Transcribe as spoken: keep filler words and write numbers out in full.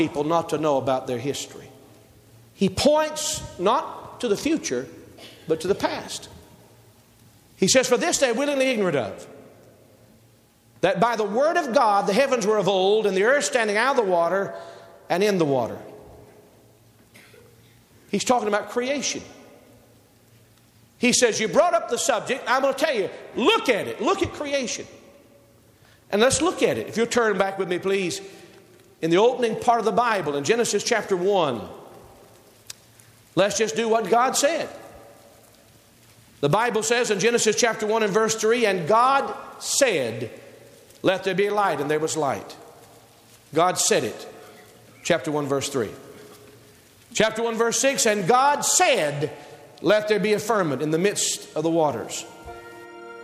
people not to know about their history. He points not to the future, but to the past. He says, for this they're willingly ignorant of, that by the word of God the heavens were of old, and the earth standing out of the water and in the water. He's talking about creation. He says, you brought up the subject. I'm going to tell you, look at it. Look at creation. And let's look at it. If you'll turn back with me, please, in the opening part of the Bible, in Genesis chapter one. Let's just do what God said. The Bible says in Genesis chapter one and verse three, and God said, let there be light, and there was light. God said it. Chapter one, verse three. Chapter one, verse six, and God said, let there be a firmament in the midst of the waters.